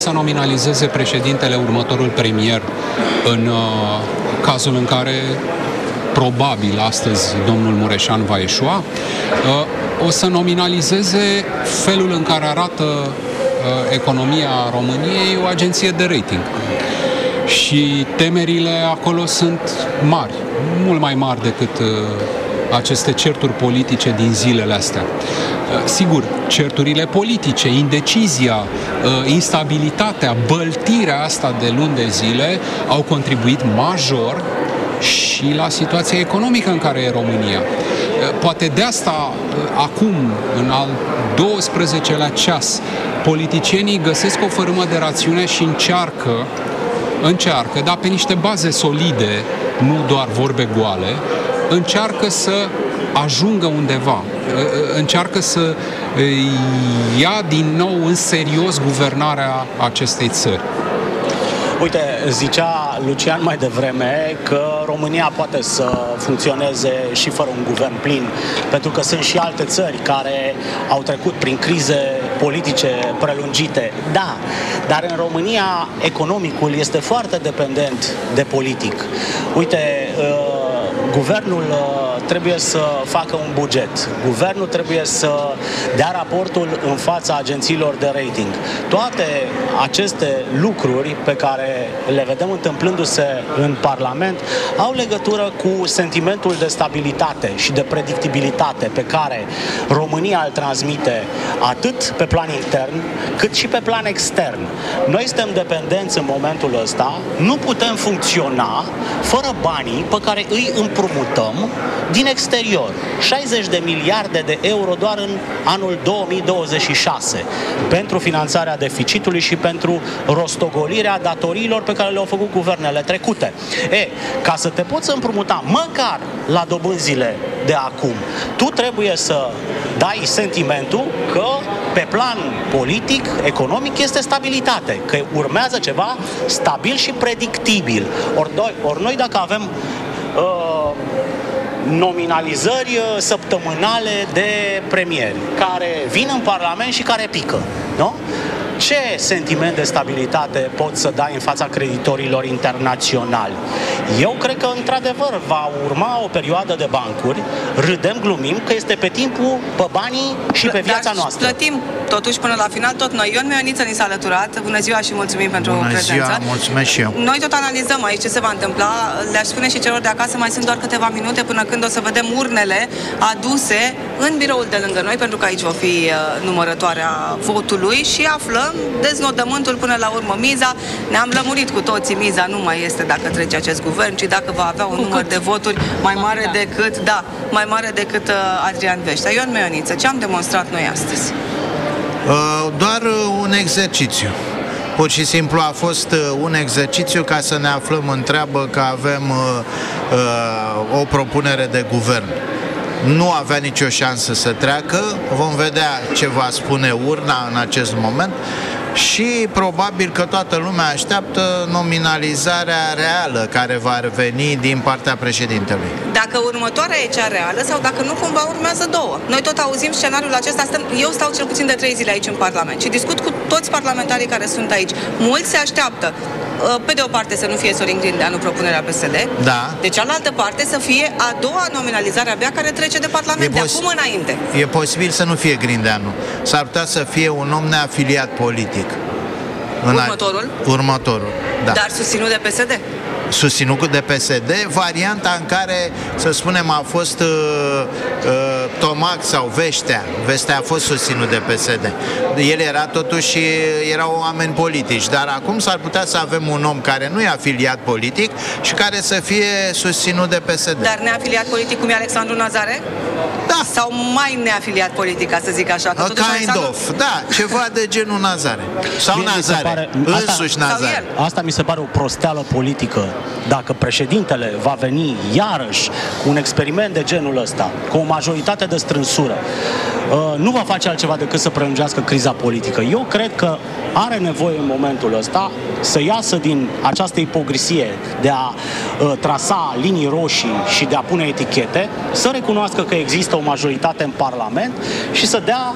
să nominalizeze președintele următorul premier în cazul în care probabil astăzi domnul Mureșan va eșua, o să nominalizeze felul în care arată economia României o agenție de rating. Și temerile acolo sunt mari, mult mai mari decât aceste certuri politice din zilele astea. Sigur, certurile politice, indecizia, instabilitatea, băltirea asta de luni de zile au contribuit major și la situația economică în care e România. Poate de asta, acum, în al 12-lea ceas, politicienii găsesc o fărâmă de rațiune și încearcă, dar pe niște baze solide, nu doar vorbe goale, încearcă să ajungă undeva, încearcă să ia din nou în serios guvernarea acestei țări. Uite, zicea Lucian mai devreme că România poate să funcționeze și fără un guvern plin, pentru că sunt și alte țări care au trecut prin crize politice prelungite. Da, dar în România economicul este foarte dependent de politic. Uite, guvernul trebuie să facă un buget. Guvernul trebuie să dea raportul în fața agențiilor de rating. Toate aceste lucruri pe care le vedem întâmplându-se în Parlament au legătură cu sentimentul de stabilitate și de predictibilitate pe care România îl transmite atât pe plan intern cât și pe plan extern. Noi suntem dependenți în momentul ăsta, nu putem funcționa fără banii pe care îi împrumutăm din exterior. 60 de miliarde de euro doar în anul 2026 pentru finanțarea deficitului și pentru rostogolirea datoriilor pe care le-au făcut guvernele trecute. Ca să te poți împrumuta măcar la dobânzile de acum, tu trebuie să dai sentimentul că pe plan politic, economic, este stabilitate, că urmează ceva stabil și predictibil. Ori noi dacă avem nominalizări săptămânale de premieri care vin în Parlament și care pică, nu? Ce sentiment de stabilitate poți să dai în fața creditorilor internaționali? Eu cred că, într-adevăr, va urma o perioadă de bancuri, râdem, glumim, că este pe timpul, pe banii și pe viața noastră. Plătim, totuși, până la final, tot noi. Ion Mioaniță ni s-a alăturat. Bună ziua și mulțumim pentru prezență. Bună ziua, mulțumesc și eu. Noi tot analizăm aici ce se va întâmpla. Le-aș spune și celor de acasă, mai sunt doar câteva minute până când o să vedem urnele aduse în biroul de lângă noi, pentru că aici va fi numărătoarea votului și aflăm deznodământul până la urmă. Miza, ne-am lămurit cu toții, miza nu mai este dacă trece acest guvern, ci dacă va avea un număr de voturi mai mare decât, mai mare decât Adrian Veștea. Ion Mioaniță, ce am demonstrat noi astăzi? Doar un exercițiu. Pur și simplu a fost un exercițiu ca să ne aflăm în treabă că avem o propunere de guvern. Nu avea nicio șansă să treacă, vom vedea ce va spune urna în acest moment și probabil că toată lumea așteaptă nominalizarea reală care va veni din partea președintelui. Dacă următoarea e cea reală sau dacă nu, cumva urmează două. Noi tot auzim scenariul acesta, eu stau cel puțin de 3 zile aici în Parlament și discut cu toți parlamentarii care sunt aici. Mulți se așteaptă, pe de o parte, să nu fie Sorin Grindeanu propunerea PSD, de cealaltă parte să fie a doua nominalizare abia care trece de Parlament, de acum înainte. E posibil să nu fie Grindeanu. S-ar putea să fie un om neafiliat politic. Următorul, da. Dar susținut de PSD. Susținut de PSD, varianta în care, să spunem, a fost Tomac sau Veștea. Veștea a fost susținut de PSD. El era totuși, erau oameni politici, dar acum s-ar putea să avem un om care nu e afiliat politic și care să fie susținut de PSD. Dar neafiliat politic cum e Alexandru Nazare? Da. Sau mai neafiliat politic, ca să zic așa? Că kind of, da, ceva de genul Nazare. Sau Nazare, însuși Nazare. Asta mi se pare o prosteală politică. Dacă președintele va veni iarăși cu un experiment de genul ăsta, cu o majoritate de strânsură, nu va face altceva decât să prelungească criza politică. Eu cred că are nevoie în momentul ăsta să iasă din această ipocrisie de a trasa linii roșii și de a pune etichete, să recunoască că există o majoritate în Parlament și să dea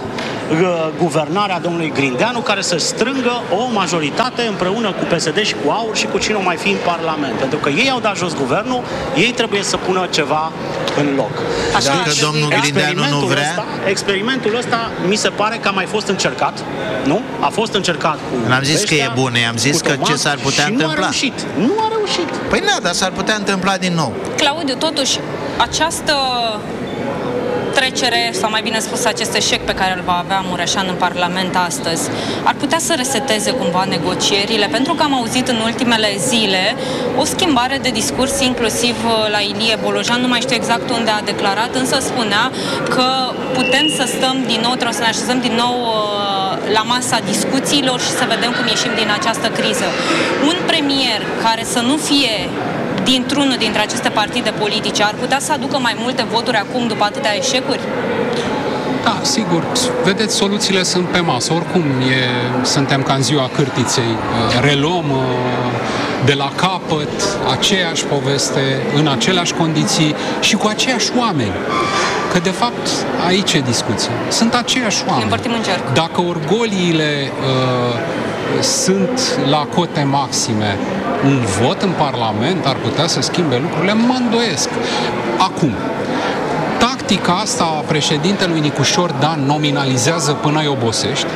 guvernarea domnului Grindeanu, care să strângă o majoritate împreună cu PSD și cu AUR și cu cine o mai fi în Parlament. Pentru că ei au dat jos guvernul, ei trebuie să pună ceva în loc. Așa, dacă domnul Grindeanu nu vrea... Experimentul ăsta mi se pare că a mai fost încercat, nu? A fost încercat cu N-am zis că e bun, i-am zis că ce s-ar putea întâmpla. Nu a reușit. Nu a reușit. Păi nu, dar s-ar putea întâmpla din nou. Claudiu, totuși, această trecere, sau mai bine spus, acest eșec pe care îl va avea Mureșan în Parlament astăzi, ar putea să reseteze cumva negocierile, pentru că am auzit în ultimele zile o schimbare de discurs, inclusiv la Ilie Bolojan, nu mai știu exact unde a declarat, însă spunea că putem să stăm din nou, trebuie să ne așezăm din nou la masa discuțiilor și să vedem cum ieșim din această criză. Un premier care să nu fie dintr-unul dintre aceste partide politice ar putea să aducă mai multe voturi acum după atâtea eșecuri? Da, sigur. Vedeți, soluțiile sunt pe masă. Oricum, suntem ca în ziua cârtiței. Reluăm de la capăt aceeași poveste, în aceleași condiții și cu aceiași oameni. Că, de fapt, aici e discuția. Sunt aceiași oameni. Ne împărtim în cerc. Dacă orgoliile sunt la cote maxime, un vot în Parlament ar putea să schimbe lucrurile? Mă îndoiesc. Acum, tactica asta a președintelui Nicușor Dan nominalizează până îi obosești.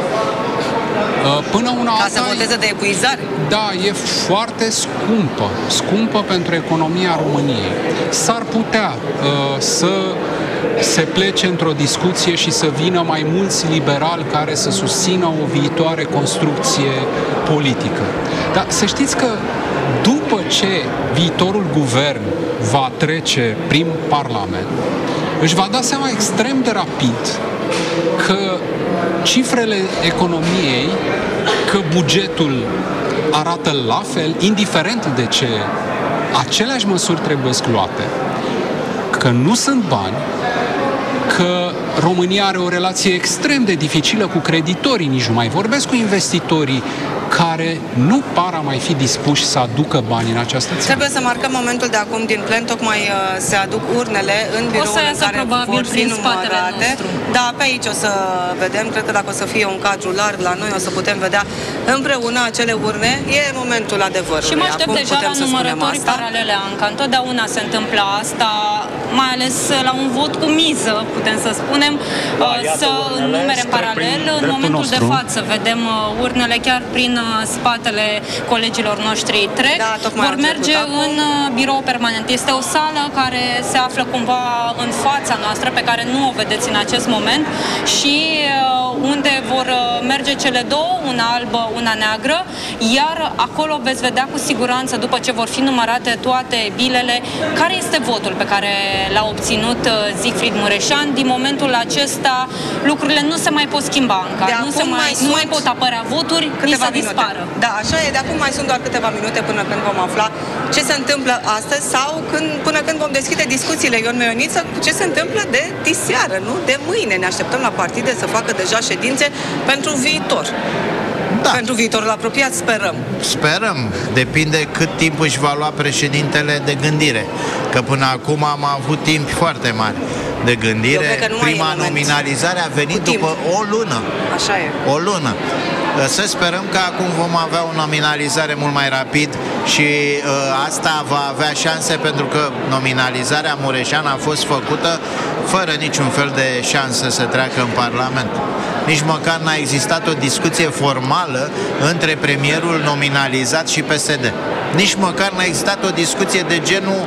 Până una ca să voteze de epuizare. Da, e foarte scumpă. Scumpă pentru economia României. S-ar putea să se plece într-o discuție și să vină mai mulți liberali care să susțină o viitoare construcție politică. Dar să știți că după ce viitorul guvern va trece prin Parlament, își va da seama extrem de rapid că cifrele economiei, că bugetul arată la fel, indiferent de ce, aceleași măsuri trebuie luate, că nu sunt bani, că România are o relație extrem de dificilă cu creditorii, nici nu mai vorbesc cu investitorii, care nu par a mai fi dispuși să aducă bani în această țară. Trebuie să marcăm momentul de acum din plen, tocmai se aduc urnele în biroul în care vor fi numărate. Da, pe aici o să vedem, cred că dacă o să fie un cadru larg la noi, o să putem vedea împreună acele urne. E momentul adevărului. Și mă aștept deja la numărători paralele, Anca. Întotdeauna se întâmplă asta, mai ales la un vot cu miză, putem să spunem, să numere în paralel. În momentul de față vedem urnele chiar prin spatele colegilor noștri trec, vor merge în birou permanent. Este o sală care se află cumva în fața noastră, pe care nu o vedeți în acest moment și unde vor merge cele două, una albă, una neagră, iar acolo veți vedea cu siguranță, după ce vor fi numărate toate bilele, care este votul pe care l-a obținut Siegfried Mureșan. Din momentul acesta lucrurile nu se mai pot schimba, Anca. Nu mai pot apărea voturi, nici să dispară. Da, așa e. De acum mai sunt doar câteva minute până când vom afla ce se întâmplă astăzi sau până când vom deschide discuțiile, Ion Meioniță, cu ce se întâmplă de diseară, nu? De mâine. Ne așteptăm la partide să facă deja ședințe pentru viitor. Da. Pentru viitorul apropiat, sperăm. Sperăm. Depinde cât timp își va lua președintele de gândire. Că până acum am avut timp foarte mare de gândire. Prima nominalizare a venit după o lună. Așa e. O lună. Să sperăm că acum vom avea o nominalizare mult mai rapid și asta va avea șanse, pentru că nominalizarea Mureșan a fost făcută fără niciun fel de șansă să treacă în Parlament. Nici măcar n-a existat o discuție formală între premierul nominalizat și PSD. Nici măcar n-a existat o discuție de genul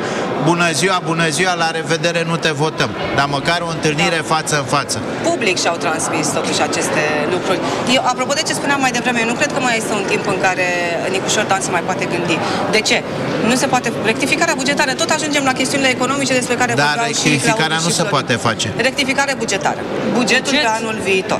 bună ziua, la revedere, nu te votăm. Dar măcar o întâlnire față în față. Public și-au transmis totuși aceste lucruri. Eu, apropo de ce spuneam mai devreme, eu nu cred că mai este un timp în care Nicușor Dan se mai poate gândi. De ce? Nu se poate. Rectificarea bugetară, tot ajungem la chestiunile economice despre care vorbeau și Claudiu. Dar rectificarea nu se poate face. Rectificare bugetară. Bugetul pe anul viitor.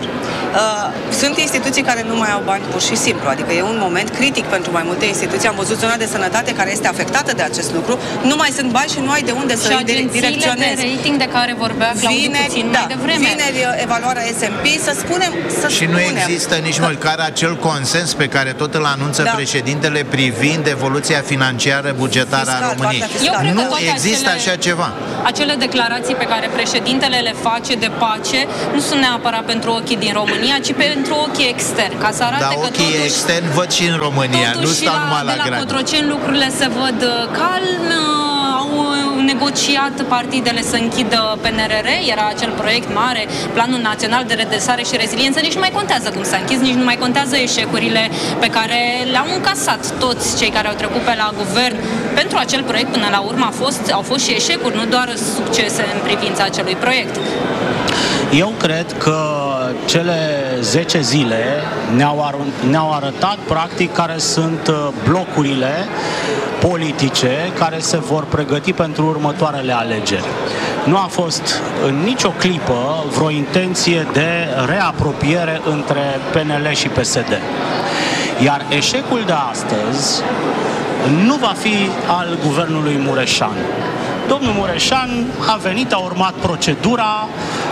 Sunt instituții care nu mai au bani, pur și simplu. Adică e un moment critic pentru mai multe instituții. Am văzut zona de sănătate care este afectată de acest lucru. Nu mai sunt bani și nu ai de unde să îi direcționezi. De rating de care vorbea Claudiu puțin mai devreme. Vineri evaluarea S&P, să spunem. Și nu există nici măcar acel consens pe care tot îl anunță președintele privind evoluția financiară bugetară a României. Nu există așa ceva. Acele declarații pe care președintele le face de pace nu sunt neapărat pentru ochii din România, ci pentru ochii externi, ca să arate că ochii externi văd și în România, nu stau numai la graniță. Cotroceni lucrurile se văd calm, au negociat partidele să închidă PNRR, era acel proiect mare, Planul Național de Redresare și Reziliență, nici nu mai contează cum s-a închis, nici nu mai contează eșecurile pe care le-au încasat toți cei care au trecut pe la guvern. Pentru acel proiect, până la urmă, au fost și eșecuri, nu doar succese în privința acelui proiect. Eu cred că cele 10 zile ne-au arătat practic care sunt blocurile politice care se vor pregăti pentru următoarele alegeri. Nu a fost în nicio clipă vreo intenție de reapropiere între PNL și PSD. Iar eșecul de astăzi nu va fi al guvernului Mureșan. Domnul Mureșan a venit, a urmat procedura,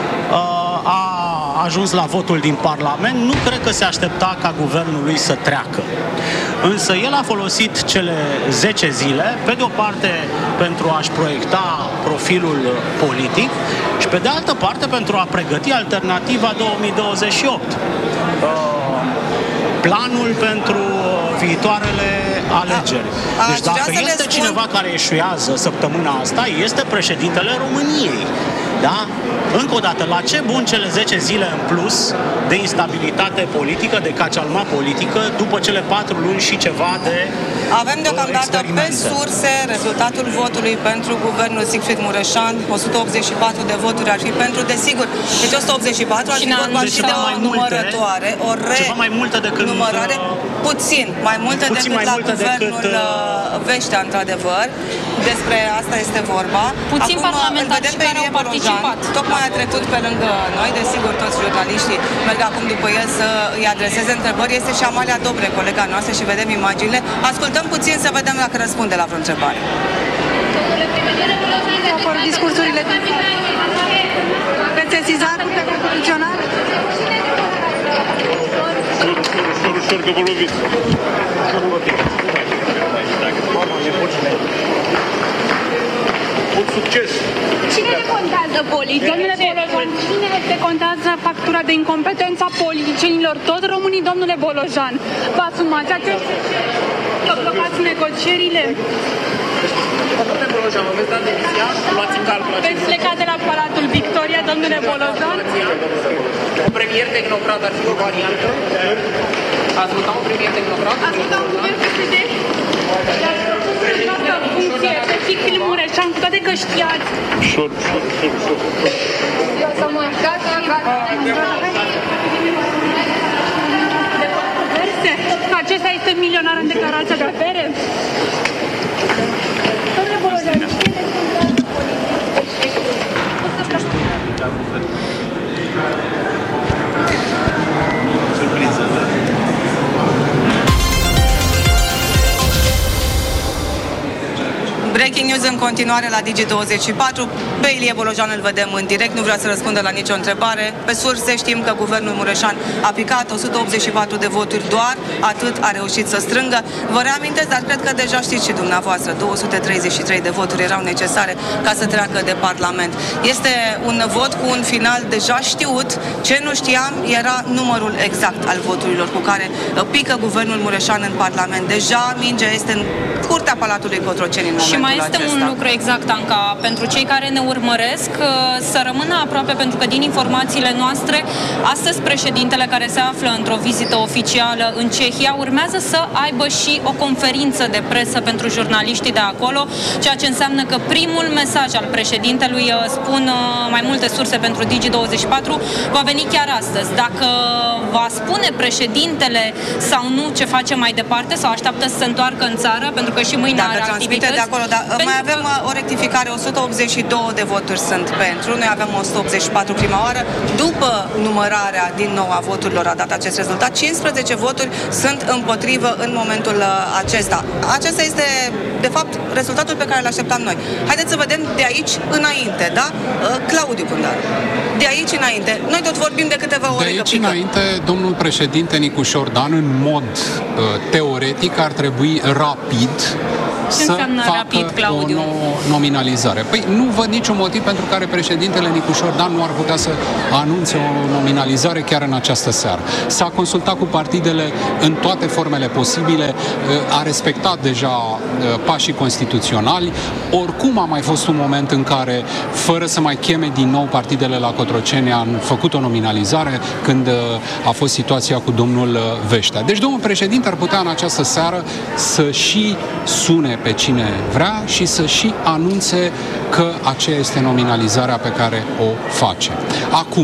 a ajuns la votul din Parlament, nu cred că se aștepta ca guvernul lui să treacă. Însă el a folosit cele 10 zile, pe de o parte pentru a-și proiecta profilul politic și pe de altă parte pentru a pregăti alternativa 2028. Planul pentru viitoarele alegeri. Deci dacă este cineva care eșuează săptămâna asta, este președintele României. Da? Încă o dată, la ce bun cele 10 zile în plus de instabilitate politică, de cacealma politică, după cele 4 luni și ceva de Avem deocamdată pe surse rezultatul votului pentru guvernul Siegfried Mureșan, 184 de voturi ar fi pentru, desigur. Deci 184 ar fi vorba și de o numărătoare, o renumărare, puțin mai multe decât la guvernul Veștea, într-adevăr. Despre asta este vorba. Puțin parlamentari și care au participat. Tocmai a trecut pe lângă noi, desigur toți jurnaliștii merg acum după el să îi adreseze întrebări. Este și Amalia Dobre, colega noastră, și vedem imaginile. Ascultăm puțin să vedem dacă răspunde la vreo întrebare. Discursurile veți sesiza Curtea Constituțională? Ușor că vă loviți. Mult succes! Cine le contează politic? Domnule Bolojan, cine le contează factura de incompetența politicienilor? Tot românii, domnule Bolojan. Vă asumați acest... Vă blocați negocierile? Domnule Bolojan, vă veți da demisia? Luați în calcul acest... Veți pleca de la Palatul Victoria, domnule Bolojan? Un premier tehnocrat ar fi o variantă? Ați votat un premier tehnocrat? Ați votat un premier PSD? Funcție, să Siegfried Mureșan, cu toate că știați. Ușor. Să mă gata. De controverse? Acesta este milionar în declarația de avere? Domnule Bolojan, cine Surpriză. Breaking news în continuare la Digi24. Pe Ilie Bolojan îl vedem în direct, nu vrea să răspundă la nicio întrebare. Pe surse știm că guvernul Mureșan a picat 184 de voturi, doar atât a reușit să strângă. Vă reamintesc, dar cred că deja știți și dumneavoastră, 233 de voturi erau necesare ca să treacă de Parlament. Este un vot cu un final deja știut. Ce nu știam era numărul exact al voturilor cu care pică guvernul Mureșan în Parlament. Deja mingea este în curtea Palatului Cotroceni în momentul mai este acesta. un lucru exact, Anca, pentru cei care ne urmăresc, să rămână aproape, pentru că din informațiile noastre, astăzi președintele, care se află într-o vizită oficială în Cehia, urmează să aibă și o conferință de presă pentru jurnaliștii de acolo, ceea ce înseamnă că primul mesaj al președintelui, spun mai multe surse pentru Digi24, va veni chiar astăzi. Dacă va spune președintele sau nu ce face mai departe, sau așteaptă să se întoarcă în țară, pentru că și mâine are activități. De acolo, Mai avem o rectificare, 182 de voturi sunt pentru, noi avem 184 prima oară. După numărarea din nou a voturilor a dat acest rezultat, 15 voturi sunt împotrivă în momentul acesta. Acesta este, de fapt, rezultatul pe care îl așteptam noi. Haideți să vedem de aici înainte, da? Claudiu Cundaru. De aici înainte. Noi tot vorbim de câteva ore. De aici înainte, domnul președinte Nicușor Dan, în mod teoretic, ar trebui rapid să facă o nominalizare. Păi nu văd niciun motiv pentru care președintele Nicușor Dan nu ar putea să anunțe o nominalizare chiar în această seară. S-a consultat cu partidele în toate formele posibile, a respectat deja pașii constituționali. Oricum a mai fost un moment în care, fără să mai cheme din nou partidele la Cotroceni, a făcut o nominalizare când a fost situația cu domnul Veștea. Deci domnul președinte ar putea în această seară să și sune pe cine vrea și să și anunțe că aceea este nominalizarea pe care o face. Acum,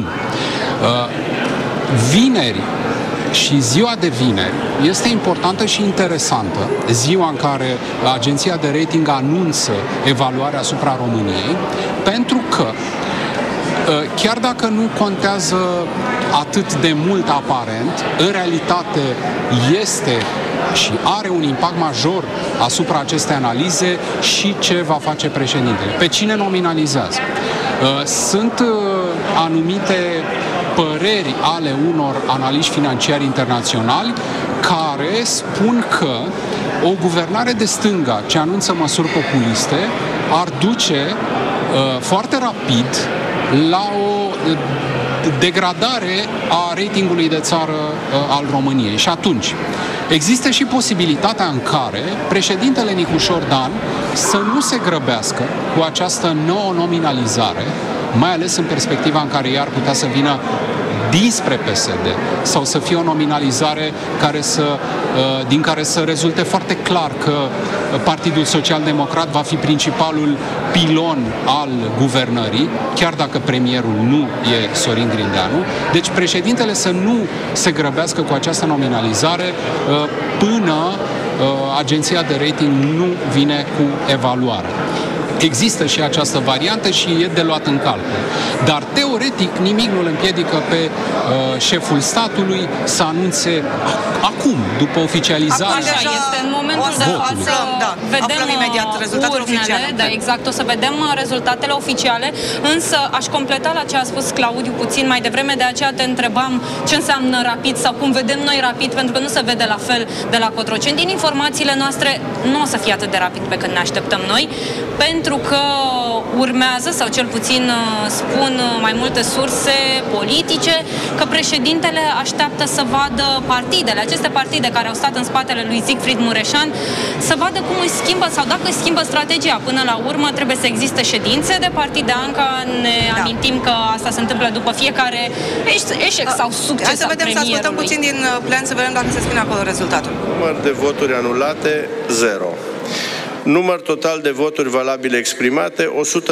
vineri și ziua de vineri este importantă și interesantă, ziua în care agenția de rating anunță evaluarea asupra României, pentru că chiar dacă nu contează atât de mult aparent, în realitate este și are un impact major asupra acestei analize și ce va face președintele. Pe cine nominalizează? Sunt anumite păreri ale unor analiști financiari internaționali care spun că o guvernare de stânga ce anunță măsuri populiste ar duce foarte rapid la o degradare a ratingului de țară al României. Și atunci există și posibilitatea în care președintele Nicușor Dan să nu se grăbească cu această nouă nominalizare, mai ales în perspectiva în care ea ar putea să vină dinspre PSD sau să fie o nominalizare din care să rezulte foarte clar că Partidul Social-Democrat va fi principalul pilon al guvernării, chiar dacă premierul nu e Sorin Grindeanu. Deci președintele să nu se grăbească cu această nominalizare până agenția de rating nu vine cu evaluare. Există și această variantă și e de luat în calcul. Dar, teoretic, nimic nu îl împiedică pe șeful statului să anunțe acum, după oficializarea este în momentul de față, vedem imediat rezultatele oficiale. Da, exact, o să vedem rezultatele oficiale, însă aș completa la ce a spus Claudiu puțin mai devreme, de aceea te întrebam ce înseamnă rapid sau cum vedem noi rapid, pentru că nu se vede la fel de la Cotroceni. Din informațiile noastre nu o să fie atât de rapid pe când ne așteptăm noi, pentru că urmează, sau cel puțin spun mai multe surse politice, că președintele așteaptă să vadă partidele, aceste partide care au stat în spatele lui Siegfried Mureșan, să vadă cum îi schimbă sau dacă îi schimbă strategia. Până la urmă trebuie să existe ședințe de partide. Anca, ne amintim că asta se întâmplă după fiecare eșec sau succes. Hai să vedem, să ascultăm puțin din plen, să vedem dacă se spune acolo rezultatul. Număr de voturi anulate, 0. Număr total de voturi valabile exprimate,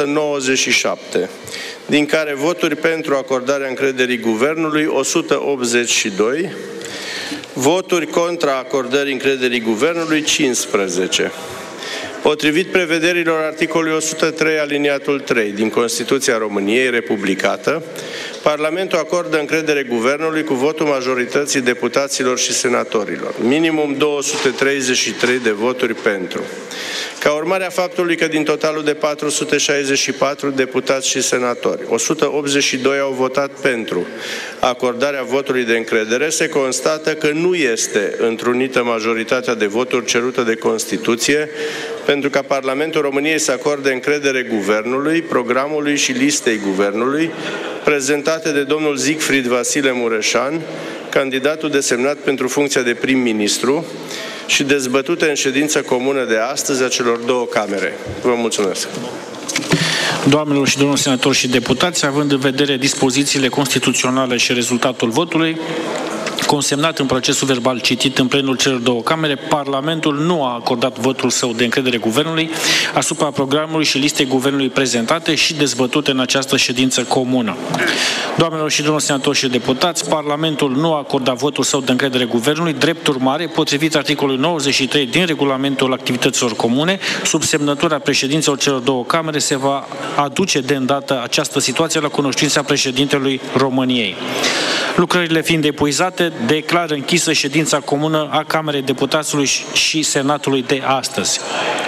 197, din care voturi pentru acordarea încrederii guvernului, 182, voturi contra acordării încrederii guvernului, 15. Potrivit prevederilor articolului 103 aliniatul 3 din Constituția României republicată, Parlamentul acordă încredere guvernului cu votul majorității deputaților și senatorilor, minimum 233 de voturi pentru. Ca urmare a faptului că din totalul de 464 deputați și senatori, 182 au votat pentru acordarea votului de încredere, se constată că nu este întrunită majoritatea de voturi cerută de Constituție pentru ca Parlamentul României să acorde încredere guvernului, programului și listei guvernului, prezentate de domnul Siegfried Vasile Mureșan, candidatul desemnat pentru funcția de prim-ministru, și dezbătute în ședință comună de astăzi a celor două camere. Vă mulțumesc. Doamnelor și domnilor senatori și deputați, având în vedere dispozițiile constituționale și rezultatul votului, consemnat în procesul verbal citit în plenul celor două camere, Parlamentul nu a acordat votul său de încredere Guvernului asupra programului și listei Guvernului prezentate și dezbătute în această ședință comună. Doamnelor și domnilor senatori și deputați, Parlamentul nu a acordat votul său de încredere Guvernului. Drept urmare, potrivit articolului 93 din Regulamentul Activităților Comune, sub semnătura președinților celor două camere, se va aduce de îndată această situație la cunoștința președintelui României. Lucrările fiind epuizate, declar închisă ședința comună a Camerei Deputaților și Senatului de astăzi.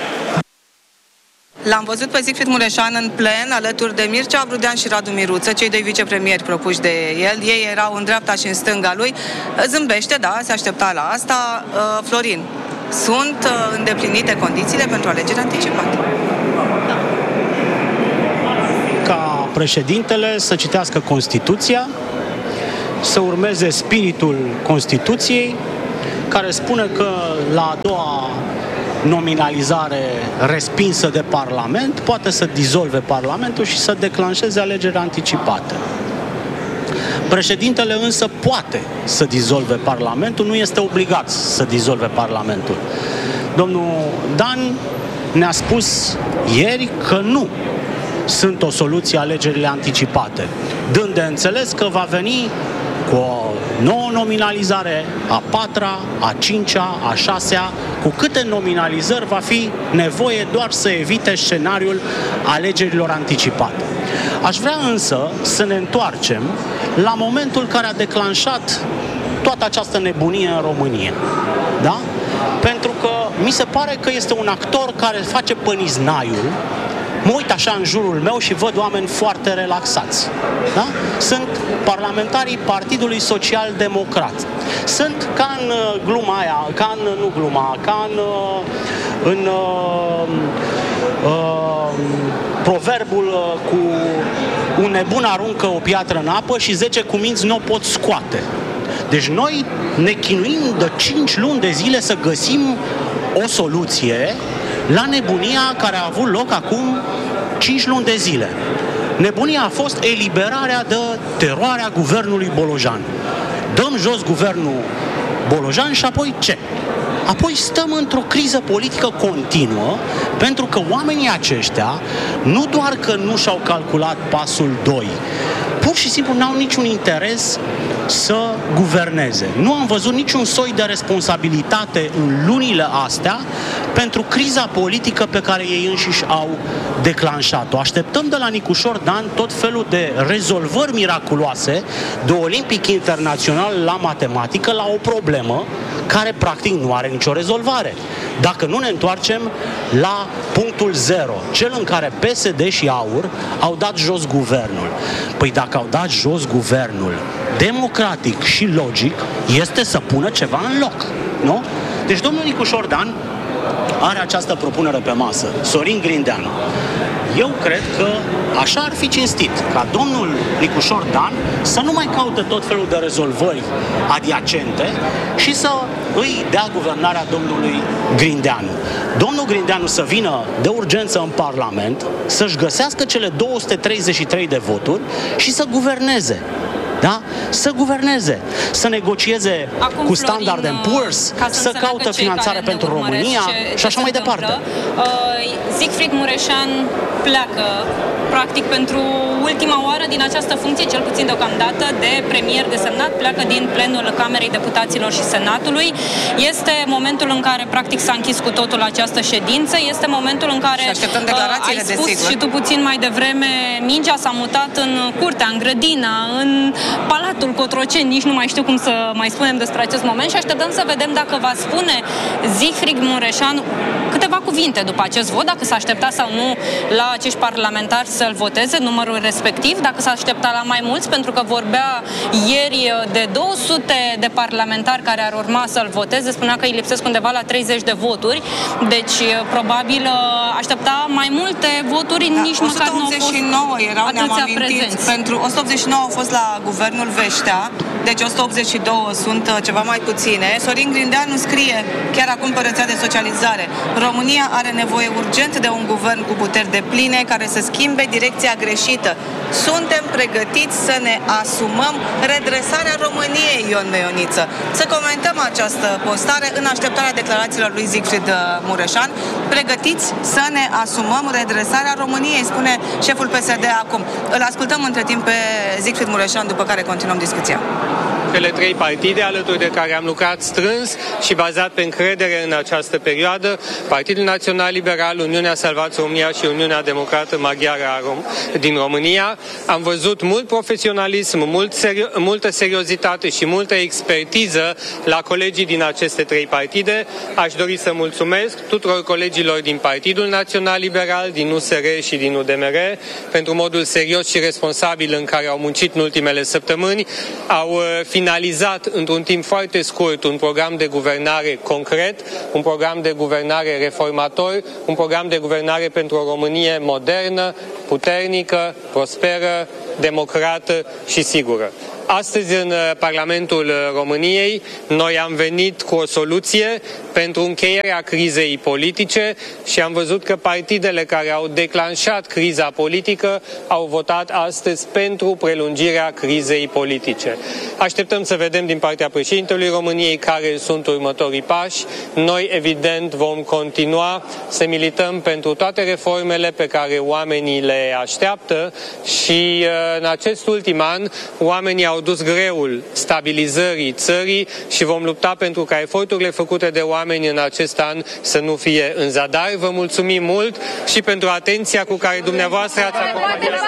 L-am văzut pe Siegfried Mureșan în plen, alături de Mircea Brudean și Radu Miruță, cei doi vicepremieri propuși de el. Ei erau în dreapta și în stânga lui. Zâmbește, da, se aștepta la asta. Florin, sunt îndeplinite condițiile pentru alegeri anticipate? Ca președintele să citească Constituția, să urmeze spiritul Constituției, care spune că la a doua nominalizare respinsă de Parlament poate să dizolve Parlamentul și să declanșeze alegeri anticipate. Președintele însă poate să dizolve Parlamentul, nu este obligat să dizolve Parlamentul. Domnul Dan ne-a spus ieri că nu sunt o soluție alegerile anticipate, dând de înțeles că va veni cu o nouă nominalizare, a patra, a cincea, a șasea, cu câte nominalizări va fi nevoie doar să evite scenariul alegerilor anticipate. Aș vrea însă să ne întoarcem la momentul care a declanșat toată această nebunie în România. Da? Pentru că mi se pare că este un actor care face păniznaiul. Mă uit așa în jurul meu și văd oameni foarte relaxați. Da? Sunt parlamentarii Partidului Social Democrat. Sunt ca în gluma aia, în proverbul cu un nebun aruncă o piatră în apă și 10 cuminți nu o pot scoate. Deci noi ne chinuim de 5 luni de zile să găsim o soluție la nebunia care a avut loc acum 5 luni de zile. Nebunia a fost eliberarea de teroarea guvernului Bolojan. Dăm jos guvernul Bolojan și apoi ce? Apoi stăm într-o criză politică continuă, pentru că oamenii aceștia nu doar că nu și-au calculat pasul 2, pur și simplu n-au niciun interes să guverneze. Nu am văzut niciun soi de responsabilitate în lunile astea pentru criza politică pe care ei înșiși au declanșat-o. Așteptăm de la Nicușor Dan tot felul de rezolvări miraculoase, de Olimpic Internațional la matematică, la o problemă care practic nu are nicio rezolvare. Dacă nu ne întoarcem la punctul 0, cel în care PSD și AUR au dat jos guvernul. Păi dacă au dat jos guvernul, democratic și logic este să pună ceva în loc, nu? Deci domnul Nicușor Dan are această propunere pe masă, Sorin Grindeanu. Eu cred că așa ar fi cinstit ca domnul Nicușor Dan să nu mai caute tot felul de rezolvări adiacente și să îi dea guvernarea domnului Grindeanu. Domnul Grindeanu să vină de urgență în Parlament, să-și găsească cele 233 de voturi și să guverneze. Da? Să guverneze, să negocieze acum, cu Standard & Poor's, să caută finanțare pentru România și așa mai departe. Siegfried Mureșan pleacă practic pentru ultima oară din această funcție, cel puțin deocamdată, de premier desemnat, pleacă din plenul Camerei Deputaților și Senatului. Este momentul în care practic s-a închis cu totul această ședință, este momentul în care ai spus și tu puțin mai devreme, mingea s-a mutat în curtea, în grădina, în Palatul Cotroceni, nici nu mai știu cum să mai spunem despre acest moment și așteptăm să vedem dacă va spune Siegfried Mureșan câteva cuvinte după acest vot, dacă s-a așteptat sau nu la acești parlamentari să-l voteze, numărul respectiv, dacă s-a așteptat la mai mulți, pentru că vorbea ieri de 200 de parlamentari care ar urma să-l voteze, spunea că îi lipsesc undeva la 30 de voturi, deci probabil aștepta mai multe voturi, da, nici măcar nu au fost erau, ne-am amintit, pentru 189 au fost la guvernul Veștea, deci 182 sunt ceva mai puține. Sorin Grindeanu scrie chiar acum pe rețea de socializare: România are nevoie urgent de un guvern cu puteri depline care să schimbe direcția greșită. Suntem pregătiți să ne asumăm redresarea României, Ion Meioniță. Să comentăm această postare în așteptarea declarațiilor lui Siegfried Mureșan. Pregătiți să ne asumăm redresarea României, spune șeful PSD acum. Îl ascultăm între timp pe Siegfried Mureșan, după care continuăm discuția. Cele trei partide alături de care am lucrat strâns și bazat pe încredere în această perioadă, Partidul Național Liberal, Uniunea Salvați România și Uniunea Democrată Maghiară din România, am văzut mult profesionalism, multă seriozitate și multă expertiză la colegii din aceste trei partide. Aș dori să mulțumesc tuturor colegilor din Partidul Național Liberal, din USR și din UDMR pentru modul serios și responsabil în care au muncit în ultimele săptămâni. Au finalizat într-un timp foarte scurt un program de guvernare concret, un program de guvernare reformator, un program de guvernare pentru o Românie modernă, puternică, prosperă, democrată și sigură. Astăzi, în Parlamentul României, noi am venit cu o soluție pentru încheierea crizei politice și am văzut că partidele care au declanșat criza politică au votat astăzi pentru prelungirea crizei politice. Așteptăm să vedem din partea președintelui României care sunt următorii pași. Noi, evident, vom continua să milităm pentru toate reformele pe care oamenii le așteaptă și în acest ultim an oamenii au dus greul stabilizării țării și vom lupta pentru ca eforturile făcute de oameni în acest an să nu fie în zadar. Vă mulțumim mult și pentru atenția cu care dumneavoastră ați acompaniat.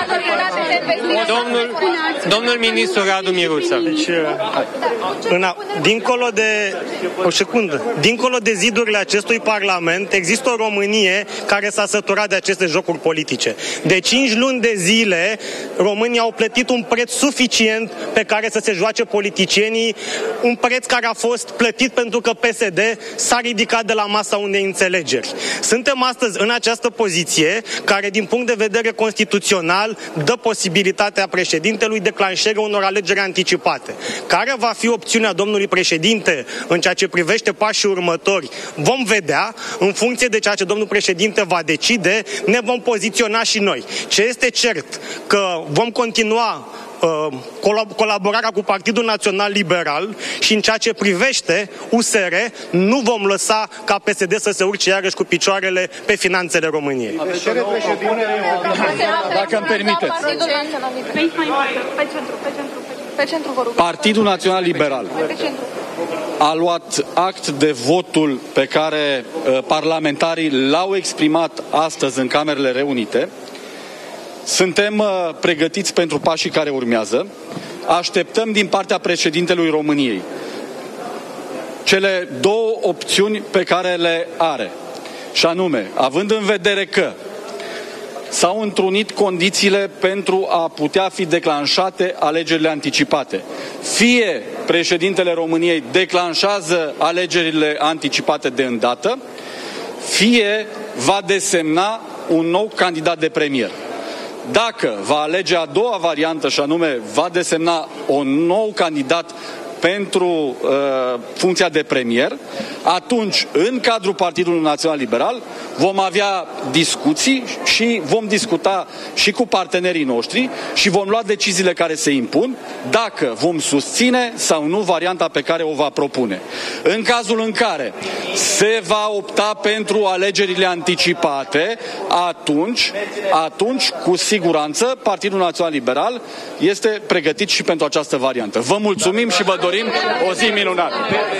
Domnul ministru Radu Miruță. Deci, dincolo de zidurile acestui Parlament, există o Românie care s-a săturat de aceste jocuri politice. De 5 luni de zile, românii au plătit un preț suficient pe care să se joace politicienii, un preț care a fost plătit pentru că PSD s-a ridicat de la masa unei înțelegeri. Suntem astăzi în această poziție care, din punct de vedere constituțional, dă posibilitatea președintelui declanșării unor alegeri anticipate. Care va fi opțiunea domnului președinte în ceea ce privește pașii următori? Vom vedea, în funcție de ceea ce domnul președinte va decide, ne vom poziționa și noi. Ce este cert, că vom continua colaborarea cu Partidul Național Liberal și în ceea ce privește USR, nu vom lăsa ca PSD să se urce iarăși cu picioarele pe finanțele României. Dacă îmi permiteți. Partidul Național Liberal a luat act de votul pe care parlamentarii l-au exprimat astăzi în Camerele Reunite. Suntem pregătiți pentru pașii care urmează. Așteptăm din partea președintelui României cele două opțiuni pe care le are. Și anume, având în vedere că s-au întrunit condițiile pentru a putea fi declanșate alegerile anticipate. Fie președintele României declanșează alegerile anticipate de îndată, fie va desemna un nou candidat de premier. Dacă va alege a doua variantă, și anume va desemna un nou candidat pentru funcția de premier, atunci, în cadrul Partidului Național Liberal, vom avea discuții și vom discuta și cu partenerii noștri și vom lua deciziile care se impun, dacă vom susține sau nu varianta pe care o va propune. În cazul în care se va opta pentru alegerile anticipate, atunci, cu siguranță, Partidul Național Liberal este pregătit și pentru această variantă. Vă mulțumim și vă dorim o zi minunată.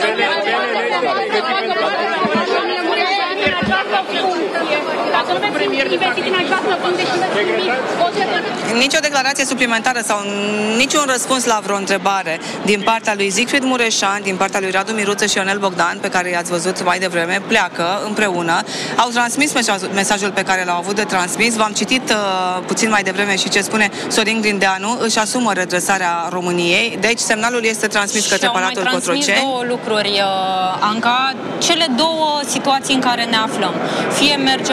Nici o declarație suplimentară sau niciun răspuns la vreo întrebare din partea lui Siegfried Mureșan, din partea lui Radu Miruță și Ionel Bogdan, pe care i-ați văzut mai devreme, pleacă împreună. Au transmis mesajul pe care l-au avut de transmis. V-am citit puțin mai devreme și ce spune Sorin Grindeanu, își asumă redresarea României. Deci semnalul este transmis către Palatul Cotroceni. Și au mai transmis două lucruri, Anca, cele două situații în care ne aflăm. Fie mergem la anticipare,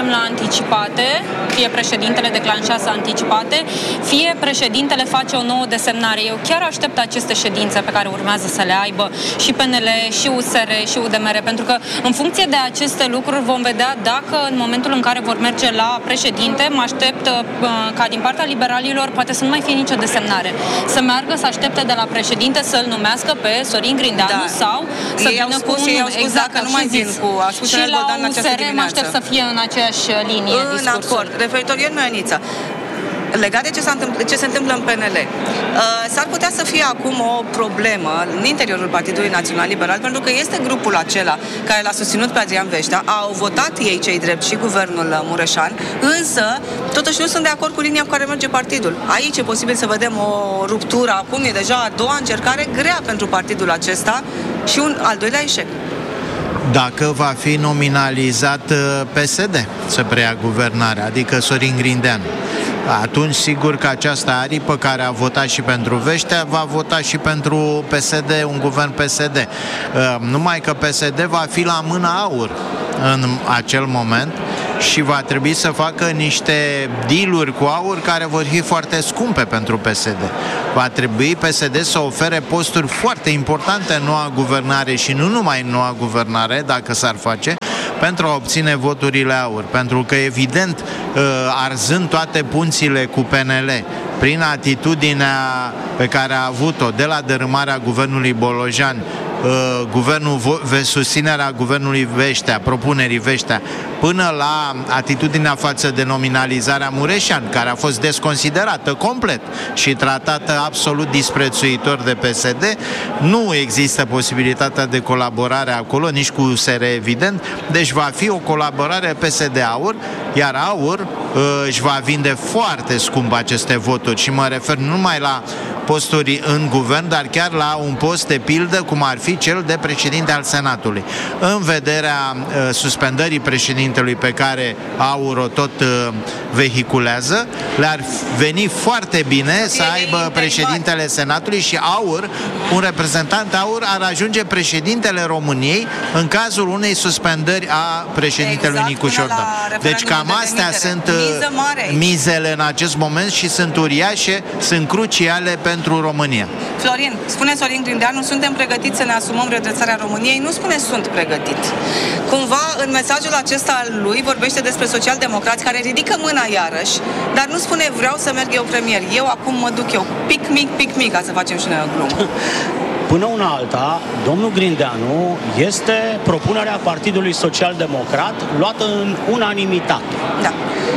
anticipate, fie președintele declanșează anticipate, fie președintele face o nouă desemnare. Eu chiar aștept aceste ședințe pe care urmează să le aibă și PNL, și USR, și UDMR, pentru că în funcție de aceste lucruri vom vedea dacă în momentul în care vor merge la președinte, mă aștept ca din partea liberalilor poate să nu mai fie nicio desemnare. Să meargă, să aștepte de la președinte să-l numească pe Sorin Grindeanu sau să vină cu unul exact, că nu mai vin cu și la USR mă aștept să fie în aceeași linie în acord. Referitor, Ionuița, legat de ce se întâmplă în PNL, s-ar putea să fie acum o problemă în interiorul Partidului Național Liberal, pentru că este grupul acela care l-a susținut pe Adrian Veștea, au votat ei cei drept și guvernul Mureșan, însă totuși nu sunt de acord cu linia cu care merge partidul. Aici e posibil să vedem o ruptură, acum e deja a doua încercare grea pentru partidul acesta și un al doilea eșec. Dacă va fi nominalizat PSD să preia guvernarea, adică Sorin Grindeanu, atunci sigur că această aripă care a votat și pentru Veștea va vota și pentru PSD, un guvern PSD. Numai că PSD va fi la mâna AUR în acel moment și va trebui să facă niște deal-uri cu AUR care vor fi foarte scumpe pentru PSD. Va trebui PSD să ofere posturi foarte importante în noua guvernare și nu numai în noua guvernare, dacă s-ar face, pentru a obține voturile AUR. Pentru că, evident, arzând toate punțile cu PNL, prin atitudinea pe care a avut-o de la dărâmarea guvernului Bolojan, susținerea guvernului Veștea, propunerii Veștea, până la atitudinea față de nominalizarea Mureșan, care a fost desconsiderată complet și tratată absolut disprețuitor de PSD, nu există posibilitatea de colaborare acolo, nici cu USR, evident, deci va fi o colaborare PSD-AUR, iar AUR își va vinde foarte scump aceste voturi și mă refer nu numai la posturi în guvern, dar chiar la un post de pildă, cum ar fi cel de președinte al Senatului. În vederea suspendării președintelui pe care AUR o tot vehiculează, le-ar veni foarte bine să aibă președintele Senatului și AUR, un reprezentant AUR, ar ajunge președintele României în cazul unei suspendări a președintelui Nicu Șordan. Deci cam astea sunt mizele în acest moment și sunt uriașe, sunt cruciale pentru România. Florin, spune Sorin Grindeanu, suntem pregătiți să ne asumăm redresarea României? Nu spune sunt pregătit. Cumva, în mesajul acesta al lui, vorbește despre socialdemocrați care ridică mâna iarăși, dar nu spune vreau să merg eu premier. Eu acum mă duc eu. Pic mic, ca să facem și noi o glumă. Până una alta, domnul Grindeanu este propunerea Partidului Social-Democrat luată în unanimitate. Da.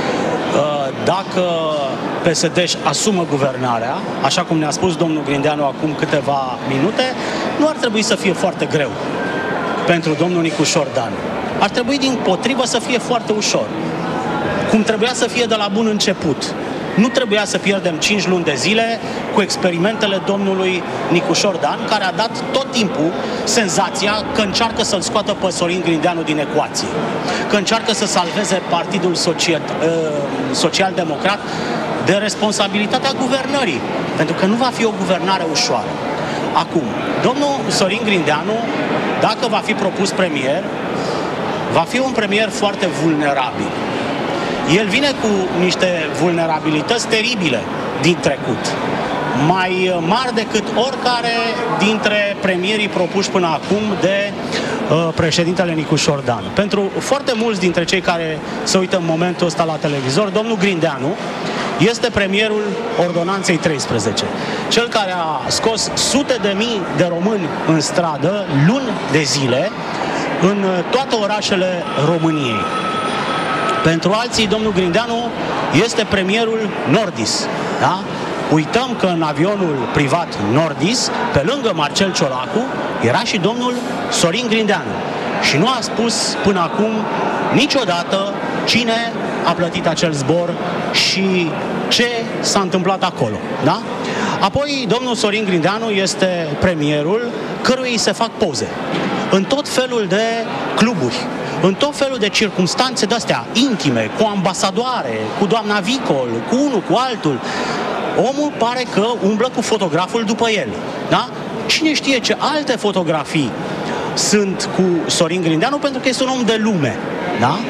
Dacă PSD își asumă guvernarea, așa cum ne-a spus domnul Grindeanu acum câteva minute, nu ar trebui să fie foarte greu pentru domnul Nicu Șordan. Ar trebui dimpotrivă să fie foarte ușor. Cum trebuia să fie de la bun început. Nu trebuia să pierdem 5 luni de zile cu experimentele domnului Nicu Șordan, care a dat tot timpul senzația că încearcă să-l scoată pe Sorin Grindeanu din ecuație, că încearcă să salveze Partidul Social-Democrat de responsabilitatea guvernării, pentru că nu va fi o guvernare ușoară. Acum, domnul Sorin Grindeanu, dacă va fi propus premier, va fi un premier foarte vulnerabil. El vine cu niște vulnerabilități teribile din trecut, mai mari decât oricare dintre premierii propuși până acum de președintele Nicu Șordan. Pentru foarte mulți dintre cei care se uită în momentul ăsta la televizor, domnul Grindeanu este premierul Ordonanței 13, cel care a scos sute de mii de români în stradă luni de zile în toate orașele României. Pentru alții, domnul Grindeanu este premierul Nordis. Da? Uităm că în avionul privat Nordis, pe lângă Marcel Ciolacu, era și domnul Sorin Grindeanu. Și nu a spus până acum niciodată cine a plătit acel zbor și ce s-a întâmplat acolo. Da? Apoi, domnul Sorin Grindeanu este premierul căruia îi se fac poze în tot felul de cluburi, în tot felul de circumstanțe de-astea intime, cu ambasadoare, cu doamna Vicol, cu unul, cu altul. Omul pare că umblă cu fotograful după el. Da? Cine știe ce alte fotografii sunt cu Sorin Grindeanu, pentru că este un om de lume. Da?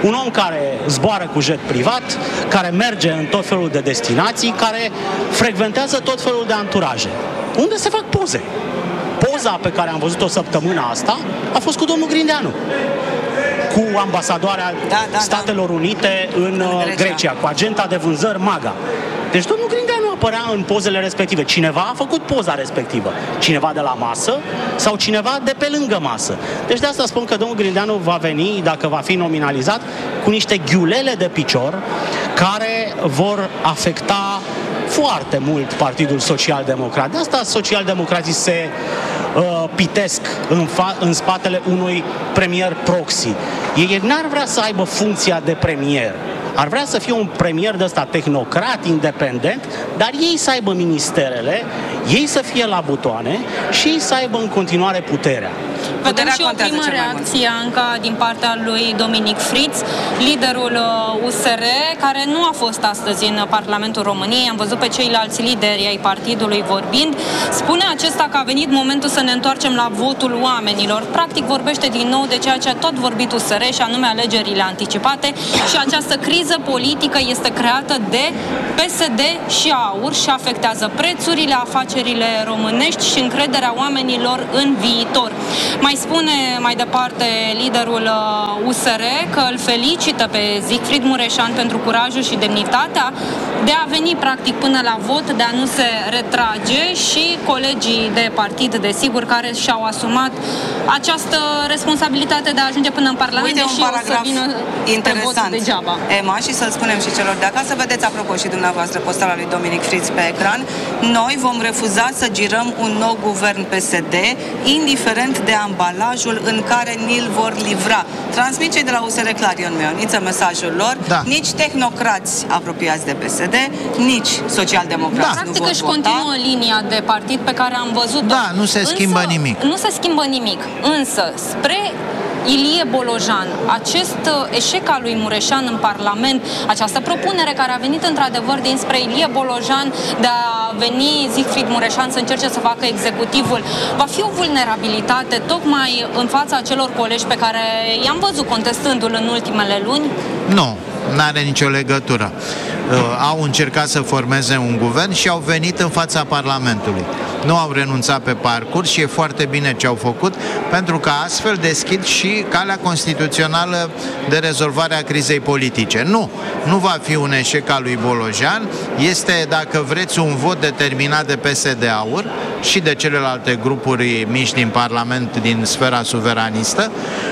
Un om care zboară cu jet privat, care merge în tot felul de destinații, care frecventează tot felul de anturaje, unde se fac poze. Poza pe care am văzut-o săptămâna asta a fost cu domnul Grindeanu, cu ambasadoarea Statelor Unite în Grecia, cu agenta de vânzări MAGA. Deci domnul Grindeanu apărea în pozele respective. Cineva a făcut poza respectivă. Cineva de la masă sau cineva de pe lângă masă. Deci de asta spun că domnul Grindeanu va veni, dacă va fi nominalizat, cu niște ghiulele de picior care vor afecta foarte mult Partidul Social-Democrat. De asta socialdemocrații se pitesc în spatele unui premier proxy. Ei n-ar vrea să aibă funcția de premier. Ar vrea să fie un premier de ăsta tehnocrat, independent, dar ei să aibă ministerele, ei să fie la butoane și ei să aibă în continuare puterea. Vedem și o primă reacție, Anca, din partea lui Dominic Fritz, liderul USR, care nu a fost astăzi în Parlamentul României. Am văzut pe ceilalți lideri ai partidului vorbind. Spune acesta că a venit momentul să ne întoarcem la votul oamenilor. Practic vorbește din nou de ceea ce a tot vorbit USR, și anume alegerile anticipate, și această criză politică este creată de PSD și AUR și afectează prețurile, afacerile românești și încrederea oamenilor în viitor. Mai spune mai departe liderul USR că îl felicită pe Siegfried Mureșan pentru curajul și demnitatea de a veni practic până la vot, de a nu se retrage, și colegii de partid, desigur, care și-au asumat această responsabilitate de a ajunge până în Parlament. Uite, un paragraf interesant, degeaba. Emma, și să-l spunem și celor de acasă. Vedeți, apropo, și dumneavoastră postarea lui Dominic Fritz pe ecran. Noi vom refuza să girăm un nou guvern PSD, indiferent de ambalajul în care ni-l vor livra. Transmit cei de la USR Clarion Meoniță mesajul lor. Da. Nici tehnocrați apropiați de PSD, nici socialdemocrați nu vor vota. Își continuă linia de partid pe care am văzut-o. Da, nu se schimbă nimic. Nu se schimbă nimic. Însă, spre Ilie Bolojan, acest eșec al lui Mureșan în Parlament, această propunere care a venit într-adevăr dinspre Ilie Bolojan de a veni Siegfried Mureșan să încerce să facă executivul, va fi o vulnerabilitate tocmai în fața acelor colegi pe care i-am văzut contestându-l în ultimele luni? Nu, n-are nicio legătură. Au încercat să formeze un guvern și au venit în fața Parlamentului. Nu au renunțat pe parcurs și e foarte bine ce au făcut, pentru că astfel deschid și calea constituțională de rezolvare a crizei politice. Nu va fi un eșec al lui Bolojan, este, dacă vreți, un vot determinat de PSD-AUR și de celelalte grupuri mici din Parlament, din sfera suveranistă.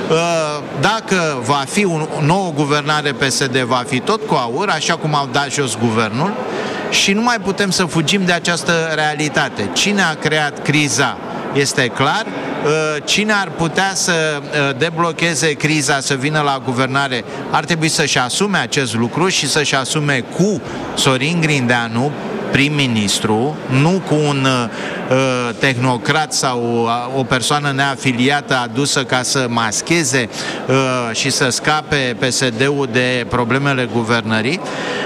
Dacă va fi o nouă guvernare PSD, va fi tot cu AUR, așa cum au dat jos guvernul, și nu mai putem să fugim de această realitate. Cine a creat criza este clar. Cine ar putea să deblocheze criza, să vină la guvernare, ar trebui să-și asume acest lucru și să-și asume cu Sorin Grindeanu, prim-ministru, nu cu un tehnocrat sau o persoană neafiliată adusă ca să mascheze și să scape PSD-ul de problemele guvernării.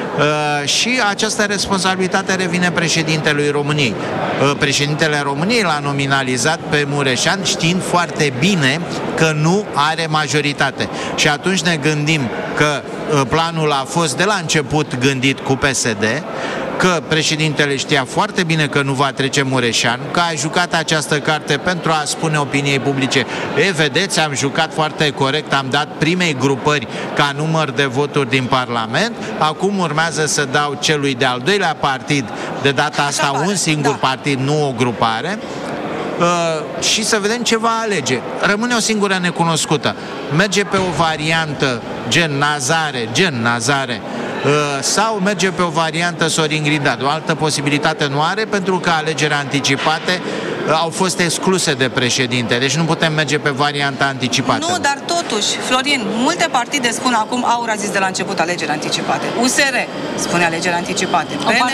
Și această responsabilitate revine președintelui României. Președintele României l-a nominalizat pe Mureșan știind foarte bine că nu are majoritate. Și atunci ne gândim că planul a fost de la început gândit cu PSD, că președintele știa foarte bine că nu va trece Mureșan, că a jucat această carte pentru a spune opiniei publice: vedeți, am jucat foarte corect, am dat primei grupări ca număr de voturi din Parlament, acum urmează să dau celui de-al doilea partid, de data asta un singur partid, nu o grupare, și să vedem ce va alege. Rămâne o singură necunoscută. Merge pe o variantă gen Nazare, sau merge pe o variantă Sorin Grindeanu. O altă posibilitate nu are, pentru că alegerile anticipate au fost excluse de președinte. Deci nu putem merge pe varianta anticipată. Nu, dar totuși, Florin, multe partide spun acum, AUR a zis de la început alegeri anticipate. USR spune alegeri anticipate.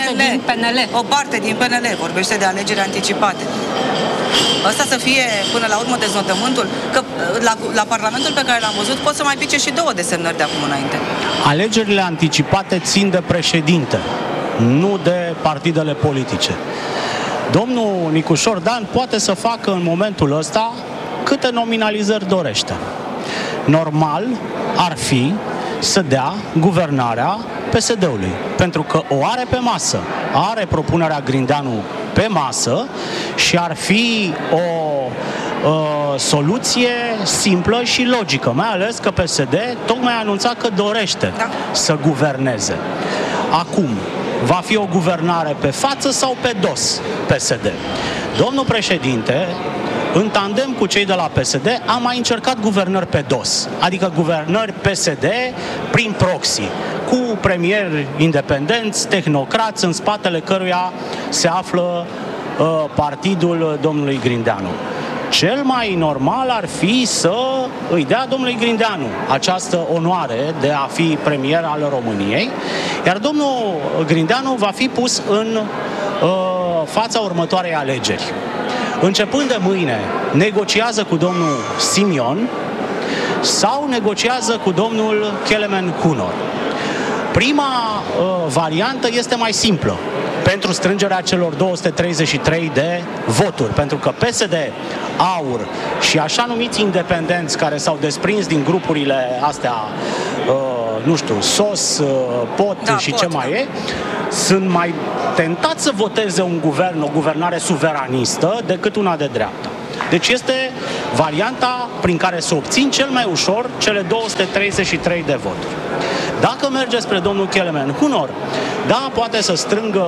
O parte din PNL vorbește de alegeri anticipate. Asta să fie până la urmă deznodământul, că la Parlamentul pe care l-am văzut pot să mai pice și 2 desemnări de acum înainte. Alegerile anticipate țin de președinte, nu de partidele politice. Domnul Nicușor Dan poate să facă în momentul ăsta câte nominalizări dorește. Normal ar fi să dea guvernarea PSD-ului, pentru că o are pe masă. Are propunerea Grindeanu pe masă și ar fi o soluție simplă și logică, mai ales că PSD tocmai a anunțat că dorește să guverneze. Acum, va fi o guvernare pe față sau pe dos PSD? Domnul președinte, în tandem cu cei de la PSD, am mai încercat guvernări pe dos, adică guvernări PSD prin proxy, cu premieri independenți, tehnocrați, în spatele căruia se află partidul domnului Grindeanu. Cel mai normal ar fi să îi dea domnului Grindeanu această onoare de a fi premier al României, iar domnul Grindeanu va fi pus în fața următoarei alegeri. Începând de mâine, negociază cu domnul Simion sau negociază cu domnul Kelemen-Hunor. Prima variantă este mai simplă pentru strângerea celor 233 de voturi, pentru că PSD, AUR și așa numiți independenți care s-au desprins din grupurile astea, nu știu, SOS, POT și ce mai e, sunt mai tentați să voteze un guvern, o guvernare suveranistă, decât una de dreapta. Deci este varianta prin care se obțin cel mai ușor cele 233 de voturi. Dacă merge spre domnul Kelemen-Hunor, da, poate să strângă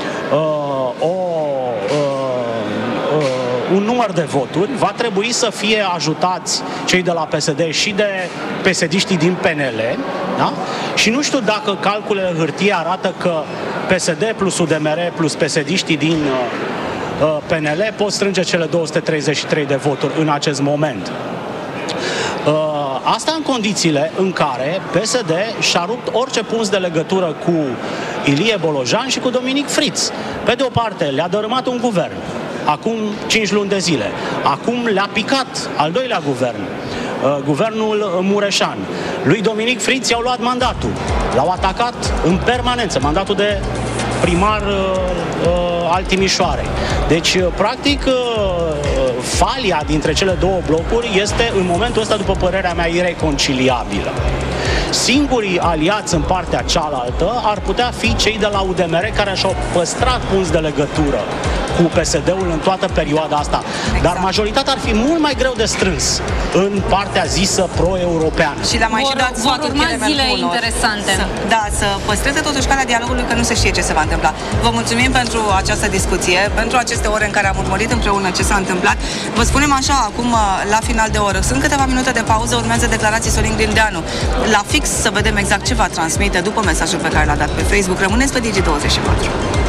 un număr de voturi, va trebui să fie ajutați cei de la PSD și de PSD-știi din PNL, da? Și nu știu dacă calculele hârtie arată că PSD plus UDMR plus PSD-știi din PNL pot strânge cele 233 de voturi în acest moment. Asta în condițiile în care PSD și-a rupt orice punct de legătură cu Ilie Bolojan și cu Dominic Fritz. Pe de o parte, le-a dărâmat un guvern, acum 5 luni de zile. Acum le-a picat al doilea guvern, guvernul Mureșan. Lui Dominic Fritz i-au luat mandatul. L-au atacat în permanență, mandatul de primar al Timișoarei. Deci, practic, falia dintre cele două blocuri este, în momentul ăsta, după părerea mea, ireconciliabilă. Singurii aliați în partea cealaltă ar putea fi cei de la UDMR, care și-au păstrat punți de legătură cu PSD-ul în toată perioada asta. Exact. Dar majoritatea ar fi mult mai greu de strâns în partea zisă pro-europeană. Și le-am mai și dat sfatul zile interesante. Să păstreze totuși calea dialogului, că nu se știe ce se va întâmpla. Vă mulțumim pentru această discuție, pentru aceste ore în care am urmărit împreună ce s-a întâmplat. Vă spunem așa, acum, la final de oră, sunt câteva minute de pauză, urmează declarații Sorin Grindeanu. La fix să vedem exact ce va transmite după mesajul pe care l-a dat pe Facebook. Rămâneți pe Digi24.